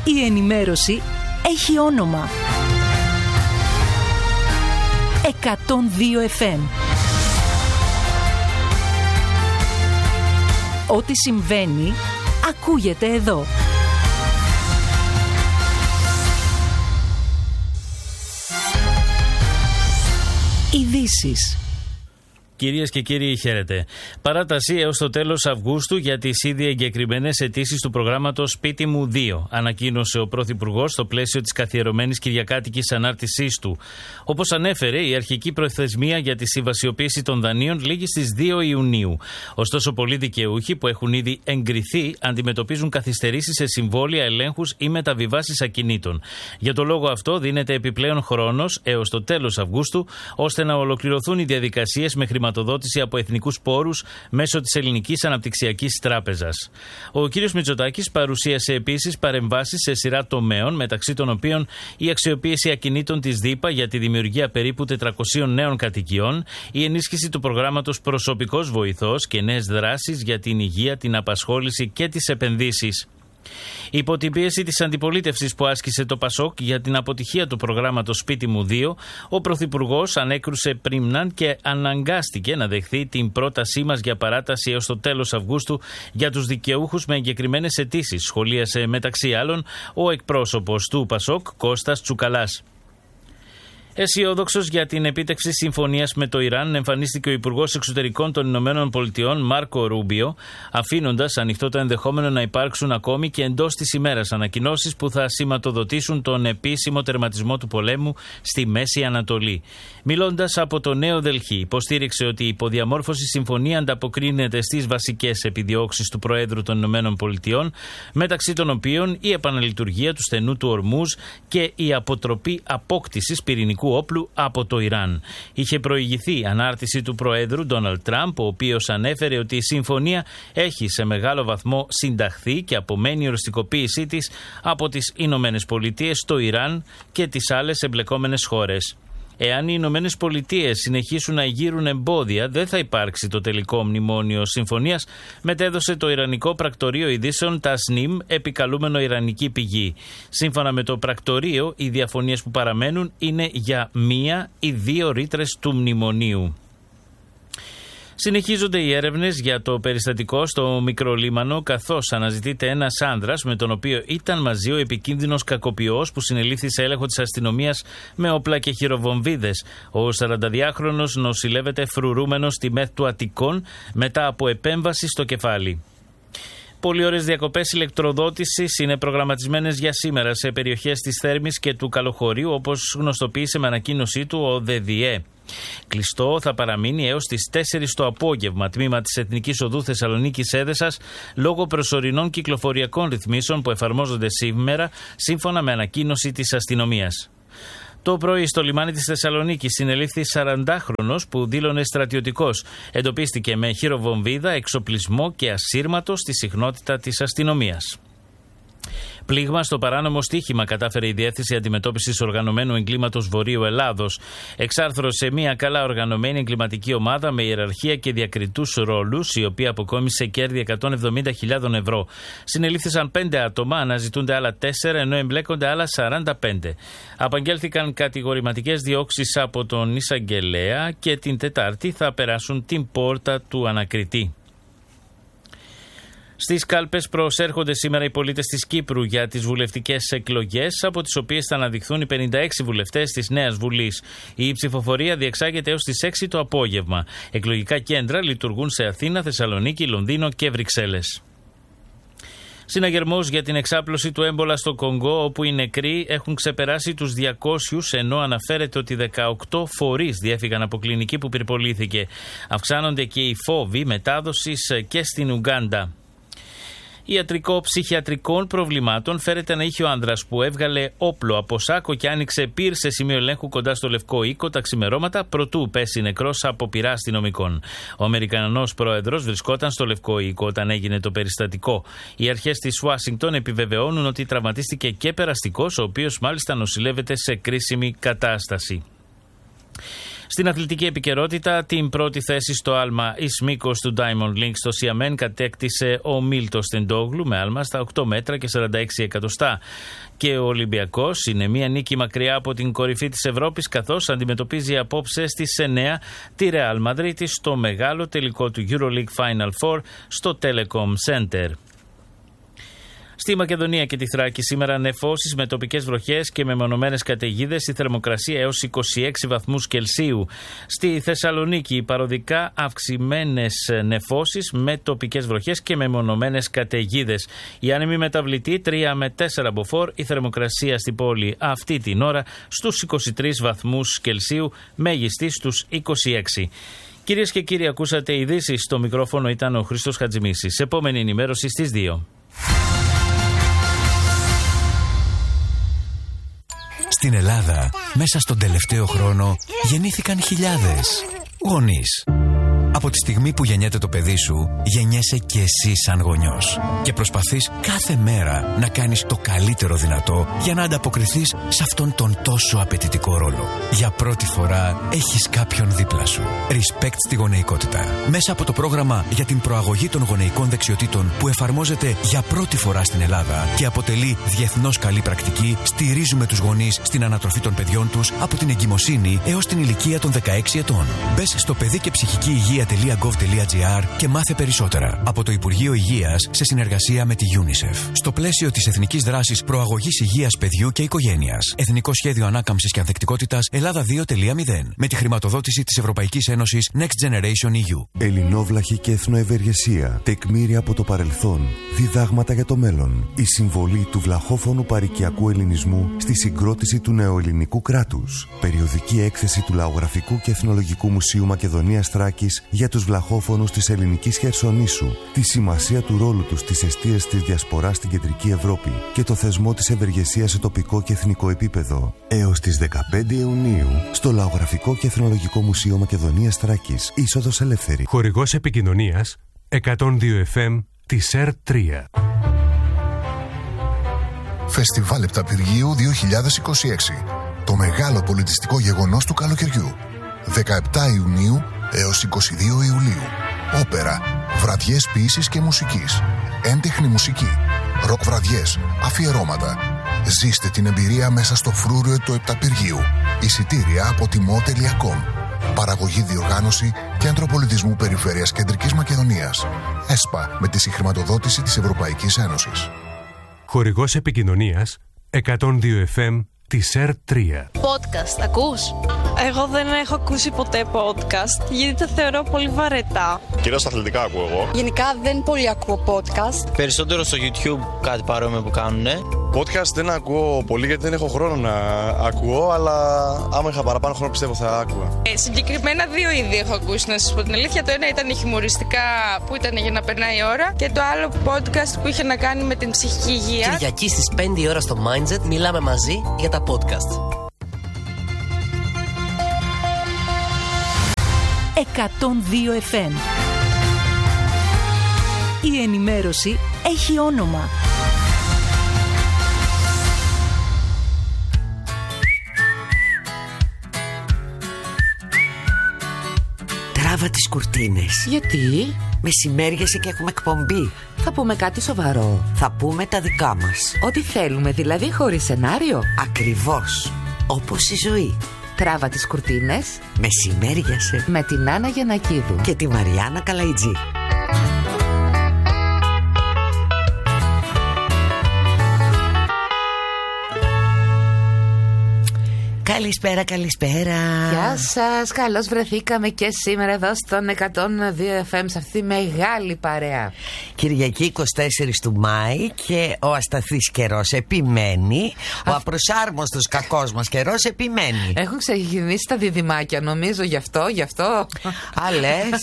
Η ενημέρωση έχει όνομα. 102 FM. Ό,τι συμβαίνει, ακούγεται εδώ. Ειδήσεις. Κυρίες και κύριοι, χαίρετε. Παράταση έως το τέλος Αυγούστου για τις ήδη εγκεκριμένες αιτήσεις του προγράμματος Σπίτι μου 2, ανακοίνωσε ο Πρωθυπουργός στο πλαίσιο της καθιερωμένης κυριακάτικης ανάρτησής του. Όπως ανέφερε, η αρχική προθεσμία για τη συμβασιοποίηση των δανείων λήγει στις 2 Ιουνίου. Ωστόσο, πολλοί δικαιούχοι που έχουν ήδη εγκριθεί αντιμετωπίζουν καθυστερήσεις σε συμβόλαια, ελέγχους ή μεταβιβάσεις ακινήτων. Για το λόγο αυτό, δίνεται επιπλέον χρόνος έως το τέλος Αυγούστου, ώστε να ολοκληρωθούν οι διαδικασίες με χρηματοδότηση από εθνικούς πόρους μέσω της Ελληνικής Αναπτυξιακής Τράπεζας. Ο κ. Μητσοτάκης παρουσίασε επίσης παρεμβάσεις σε σειρά τομέων, μεταξύ των οποίων η αξιοποίηση ακινήτων της ΔΥΠΑ για τη δημιουργία περίπου 400 νέων κατοικιών, η ενίσχυση του προγράμματος Προσωπικός Βοηθός και νέες δράσεις για την υγεία, την απασχόληση και τις επενδύσεις. Υπό την πίεση της αντιπολίτευσης που άσκησε το ΠΑΣΟΚ για την αποτυχία του προγράμματος Σπίτι μου 2, ο Πρωθυπουργός ανέκρουσε πρίμναν και αναγκάστηκε να δεχθεί την πρότασή μας για παράταση έως το τέλος Αυγούστου για τους δικαιούχους με εγκεκριμένες αιτήσεις, σχολίασε μεταξύ άλλων ο εκπρόσωπος του ΠΑΣΟΚ, Κώστας Τσουκαλάς. Αισιόδοξος για την επίτευξη συμφωνίας με το Ιράν, εμφανίστηκε ο Υπουργός Εξωτερικών των Ηνωμένων Πολιτειών, Μάρκο Ρούμπιο, αφήνοντας ανοιχτό το ενδεχόμενο να υπάρξουν ακόμη και εντός της ημέρας ανακοινώσεις που θα σηματοδοτήσουν τον επίσημο τερματισμό του πολέμου στη Μέση Ανατολή. Μιλώντας από το Νέο Δελχή, υποστήριξε ότι η υποδιαμόρφωση συμφωνία ανταποκρίνεται στις βασικές επιδιώξεις του Προέδρου των Ηνωμένων Πολιτειών, μεταξύ των οποίων η επαναλειτουργία του στενού του Ορμούζ και η αποτροπή απόκτησης πυρηνικού όπλου από το Ιράν. Είχε προηγηθεί ανάρτηση του Προέδρου Ντόναλντ Τραμπ, ο οποίος ανέφερε ότι η συμφωνία έχει σε μεγάλο βαθμό συνταχθεί και απομένει η οριστικοποίησή της από τις Ηνωμένες Πολιτείες, το Ιράν και τις άλλες εμπλεκόμενες χώρες. Εάν οι Ηνωμένες Πολιτείες συνεχίσουν να εγείρουν εμπόδια, δεν θα υπάρξει το τελικό μνημόνιο συμφωνίας, μετέδωσε το Ιρανικό Πρακτορείο Ειδήσεων Tasnim, επικαλούμενο ιρανική πηγή. Σύμφωνα με το πρακτορείο, οι διαφωνίες που παραμένουν είναι για 1 ή 2 ρήτρες του μνημονίου. Συνεχίζονται οι έρευνες για το περιστατικό στο Μικρολίμανο, καθώς αναζητείται ένας άνδρας με τον οποίο ήταν μαζί ο επικίνδυνος κακοποιός που συνελήφθη σε έλεγχο της αστυνομίας με όπλα και χειροβομβίδες. Ο 42χρονος νοσηλεύεται φρουρούμενος στη ΜΕΘ του Αττικών μετά από επέμβαση στο κεφάλι. Πολυώρες διακοπές ηλεκτροδότησης είναι προγραμματισμένες για σήμερα σε περιοχές της Θέρμης και του Καλοχωρίου, όπως γνωστοποίησε με ανακοίνωσή του ο ΔΔΕ. Κλειστό θα παραμείνει έως τις 4 το απόγευμα τμήμα της Εθνικής Οδού Θεσσαλονίκης Έδεσας λόγω προσωρινών κυκλοφοριακών ρυθμίσεων που εφαρμόζονται σήμερα, σύμφωνα με ανακοίνωση της αστυνομίας. Το πρωί στο λιμάνι της Θεσσαλονίκης συνελήφθη 40χρονος που δήλωνε στρατιωτικός. Εντοπίστηκε με χειροβομβίδα, εξοπλισμό και ασύρματο στη συχνότητα της αστυνομίας. Πλήγμα στο παράνομο στοίχημα κατάφερε η Διεύθυνση Αντιμετώπισης Οργανωμένου Εγκλήματος Βορείου Ελλάδος. Εξάρθρωσε μια καλά οργανωμένη εγκληματική ομάδα με ιεραρχία και διακριτούς ρόλους, η οποία αποκόμισε κέρδη 170.000 ευρώ. Συνελήφθησαν 5 άτομα, αναζητούνται άλλα 4, ενώ εμπλέκονται άλλα 45. Απαγγέλθηκαν κατηγορηματικές διώξεις από τον εισαγγελέα και την Τετάρτη θα περάσουν την πόρτα του ανακριτή. Στις κάλπες προσέρχονται σήμερα οι πολίτες της Κύπρου για τις βουλευτικές εκλογές, από τις οποίες θα αναδειχθούν οι 56 βουλευτές της Νέας Βουλής. Η ψηφοφορία διεξάγεται έως τις 6 το απόγευμα. Εκλογικά κέντρα λειτουργούν σε Αθήνα, Θεσσαλονίκη, Λονδίνο και Βρυξέλλες. Συναγερμός για την εξάπλωση του έμπολα στο Κονγκό, όπου οι νεκροί έχουν ξεπεράσει τους 200, ενώ αναφέρεται ότι 18 φορείς διέφυγαν από κλινική που πυρπολήθηκε. Αυξάνονται και οι φόβοι μετάδοσης και στην Ουγκάντα. Ιατρικό-ψυχιατρικών προβλημάτων φέρεται να είχε ο άνδρας που έβγαλε όπλο από σάκο και άνοιξε πυρ σε σημείο ελέγχου κοντά στο Λευκό Οίκο τα ξημερώματα, προτού πέσει νεκρός από πυρά αστυνομικών. Ο Αμερικανός πρόεδρος βρισκόταν στο Λευκό Οίκο όταν έγινε το περιστατικό. Οι αρχές της Ουάσιγκτον επιβεβαιώνουν ότι τραυματίστηκε και περαστικός, ο οποίος μάλιστα νοσηλεύεται σε κρίσιμη κατάσταση. Στην αθλητική επικαιρότητα, την πρώτη θέση στο άλμα εις μήκος του Diamond League στο Σιαμέν κατέκτησε ο Μίλτος Τεντόγλου με άλμα στα 8 μέτρα και 46 εκατοστά. Και ο Ολυμπιακός είναι μία νίκη μακριά από την κορυφή της Ευρώπης, καθώς αντιμετωπίζει απόψε στις 9 τη Ρεάλ Μαδρίτη στο μεγάλο τελικό του EuroLeague Final Four στο Telecom Center. Στη Μακεδονία και τη Θράκη σήμερα νεφώσεις με τοπικές βροχές και μεμονωμένες καταιγίδες, η θερμοκρασία έως 26 βαθμούς Κελσίου. Στη Θεσσαλονίκη παροδικά αυξημένες νεφώσεις με τοπικές βροχές και μεμονωμένες καταιγίδες. Η άνεμη μεταβλητή 3 με 4 μποφόρ, η θερμοκρασία στην πόλη αυτή την ώρα στους 23 βαθμούς Κελσίου, μέγιστη στους 26. Κυρίες και κύριοι, ακούσατε ειδήσεις. Στο μικρόφωνο ήταν ο Χρήστος Χατζημίσης. Επόμενη ενημέρωση στις 2. Στην Ελλάδα, μέσα στον τελευταίο χρόνο, γεννήθηκαν χιλιάδες γονείς. Από τη στιγμή που γεννιέται το παιδί σου, γεννιέσαι και εσύ σαν γονιός. Και προσπαθείς κάθε μέρα να κάνεις το καλύτερο δυνατό για να ανταποκριθείς σε αυτόν τον τόσο απαιτητικό ρόλο. Για πρώτη φορά έχεις κάποιον δίπλα σου. Respect στη γονεϊκότητα. Μέσα από το πρόγραμμα για την προαγωγή των γονεϊκών δεξιοτήτων που εφαρμόζεται για πρώτη φορά στην Ελλάδα και αποτελεί διεθνώς καλή πρακτική, στηρίζουμε τους γονείς στην ανατροφή των παιδιών τους από την εγκυμοσύνη έως την ηλικία των 16 ετών. Μπες στο παιδί και ψυχική υγεία.gov.gr και μάθε περισσότερα. Από το Υπουργείο Υγείας σε συνεργασία με τη UNICEF. Στο πλαίσιο της Εθνικής Δράσης Προαγωγής Υγείας Παιδιού και Οικογένειας. Εθνικό Σχέδιο Ανάκαμψης και Ανθεκτικότητας Ελλάδα 2.0. Με τη χρηματοδότηση της Ευρωπαϊκής Ένωσης Next Generation EU. Ελληνόβλαχη και εθνοευεργεσία. Τεκμήρια από το παρελθόν. Διδάγματα για το μέλλον. Η συμβολή του βλαχόφωνου παροικιακού ελληνισμού στη συγκρότηση του νεοελληνικού κράτους. Περιοδική έκθεση του Λαογραφικού και Εθνολογικού Μουσείου Μακεδονίας Θράκης για τους βλαχόφωνους της ελληνικής Χερσονήσου, τη σημασία του ρόλου τους στις εστίες της διασποράς στην Κεντρική Ευρώπη και το θεσμό της ευεργεσίας σε τοπικό και εθνικό επίπεδο. Έως τις 15 Ιουνίου στο Λαογραφικό και Εθνολογικό Μουσείο Μακεδονίας Θράκης, είσοδος ελεύθερη. Χορηγός επικοινωνίας 102 FM της ΕΡΤ3. Φεστιβάλ Επταπηργίου 2026. Το μεγάλο πολιτιστικό γεγονός του καλοκαιριού. 17 Ιουνίου έως 22 Ιουλίου. Όπερα, βραδιές ποίησης και μουσικής, έντεχνη μουσική, ροκ βραδιές, αφιερώματα. Ζήστε την εμπειρία μέσα στο φρούριο του Επταπηργίου. Εισιτήρια από timo.com. Παραγωγή, διοργάνωση Κέντρο Πολιτισμού Περιφέρειας Κεντρικής Μακεδονίας. ΕΣΠΑ, με τη συγχρηματοδότηση της Ευρωπαϊκής Ένωσης. Χορηγός επικοινωνίας 102 FM της ΕΡΤ3. Podcast, ακούς? Εγώ δεν έχω ακούσει ποτέ podcast, γιατί τα θεωρώ πολύ βαρετά. Κυρίως αθλητικά ακούω εγώ. Γενικά δεν πολύ ακούω podcast. Περισσότερο στο YouTube κάτι παρόμοιο που κάνουνε. Podcast δεν ακούω πολύ γιατί δεν έχω χρόνο να ακούω, αλλά άμα είχα παραπάνω χρόνο πιστεύω θα άκουγα. Συγκεκριμένα δύο είδη έχω ακούσει, να σας πω την αλήθεια. Το ένα ήταν χιουμοριστικά που ήταν για να περνάει η ώρα, και το άλλο podcast που είχε να κάνει με την ψυχική υγεία. Κυριακή στις 5 η ώρα στο Mindset μιλάμε μαζί για τα podcast. 102 FM. Η ενημέρωση έχει όνομα. Τράβα τις κουρτίνες. Γιατί? Μεσημέριασε και έχουμε εκπομπή. Θα πούμε κάτι σοβαρό. Θα πούμε τα δικά μας. Ό,τι θέλουμε, δηλαδή χωρίς σενάριο. Ακριβώς. Όπως η ζωή. Τράβα τις κουρτίνες. Μεσημέριασε. Με την Άννα Γιαννακίδου και τη Μαριάννα Καλαϊτζή. Καλησπέρα, καλησπέρα. Γεια σας, καλώς βρεθήκαμε και σήμερα εδώ στον 102 FM σε αυτή τη μεγάλη παρέα. Κυριακή 24 του Μάη και ο ασταθής καιρός επιμένει. Ο απροσάρμοστος κακός μας καιρός επιμένει. Έχουν ξεκινήσει τα διδυμάκια, νομίζω, γι' αυτό. Αλές.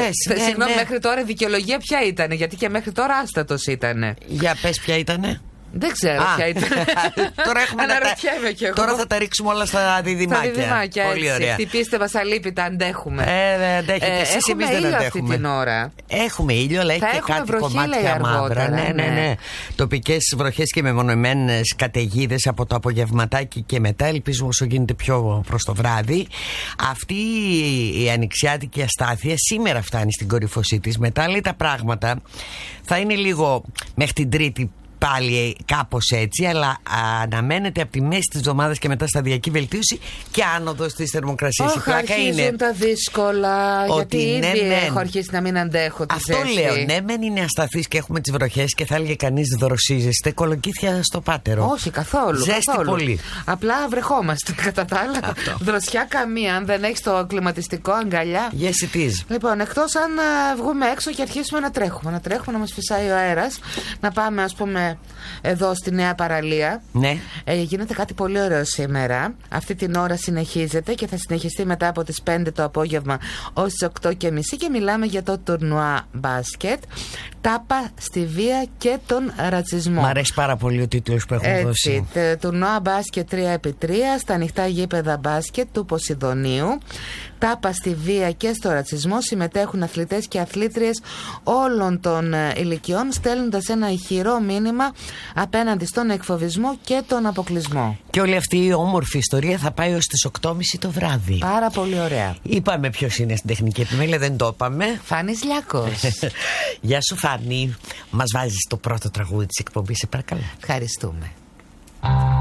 Συγγνώμη, μέχρι τώρα η δικαιολογία ποια ήτανε? Γιατί και μέχρι τώρα άστατος ήτανε. Για πες ποια ήτανε. Δεν ξέρω ποια ήταν. Τώρα έχουμε Τώρα θα τα ρίξουμε όλα στα διδυμάκια. Πολύ ωραία. Χτυπήστε μας αλίπητα, αντέχουμε. Αντέχετε. Εσείς, εμείς δεν αντέχουμε. Αυτή την ώρα. Έχουμε ήλιο, αλλά έχει και κάτι κομμάτια μαύρα. Ναι. Τοπικές βροχές και μεμονωμένες καταιγίδες από το απογευματάκι και μετά. Ελπίζουμε όσο γίνεται πιο προς το βράδυ. Αυτή η ανοιξιάτικη αστάθεια σήμερα φτάνει στην κορυφωσή της. Μετά λέει τα πράγματα θα είναι λίγο μέχρι την Τρίτη πάλι κάπως έτσι, αλλά αναμένεται από τη μέση της εβδομάδας και μετά σταδιακή βελτίωση και άνοδος της θερμοκρασίας. Η πλάκα αρχίζουν τα δύσκολα, γιατί ήδη έχω αρχίσει να μην αντέχω τη ζέστη. Αυτό λέω, ναι μεν είναι ασταθής και έχουμε τις βροχές και θα έλεγε κανείς δροσίζεστε, κολοκύθια στο πάτερο. Όχι καθόλου. Ζέστη πολύ. Απλά βρεχόμαστε κατά τα άλλα. Δροσιά καμία, αν δεν έχεις το κλιματιστικό, αγκαλιά. Yes it is. Λοιπόν, εκτός αν βγούμε έξω και αρχίσουμε να τρέχουμε, να μας φυσάει ο αέρας, να πάμε ας πούμε εδώ στη Νέα Παραλία. Ναι. Γίνεται κάτι πολύ ωραίο σήμερα. Αυτή την ώρα συνεχίζεται και θα συνεχιστεί μετά από τις 5 το απόγευμα ως τις 8:30 και μιλάμε για το τουρνουά μπάσκετ, τάπα στη βία και τον ρατσισμό. Μ' αρέσει πάρα πολύ ο τίτλος που έχουν δώσει. Τουρνουά μπάσκετ 3x3 στα ανοιχτά γήπεδα μπάσκετ του Ποσειδονίου. Τάπα στη βία και στο ρατσισμό. Συμμετέχουν αθλητές και αθλήτριες όλων των ηλικιών, στέλνοντας ένα ηχηρό μήνυμα απέναντι στον εκφοβισμό και τον αποκλεισμό. Και όλη αυτή η όμορφη ιστορία θα πάει ως τις 8:30 το βράδυ. Πάρα πολύ ωραία. Είπαμε ποιος είναι στην τεχνική επιμέλεια, δεν το είπαμε. Φάνης Λιάκος. Γεια σου Φάνη. Μας βάζεις το πρώτο τραγούδι της εκπομπής, σε παρακαλώ. Ευχαριστούμε.